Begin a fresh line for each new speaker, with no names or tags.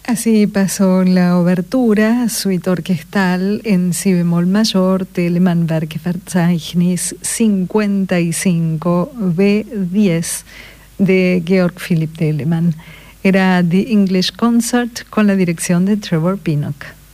Así pasó la obertura, suite orquestal en si bemol mayor, Telemann Werkverzeichnis 55 B10 de Georg Philipp Telemann. Era The English Concert con la dirección de Trevor Pinnock.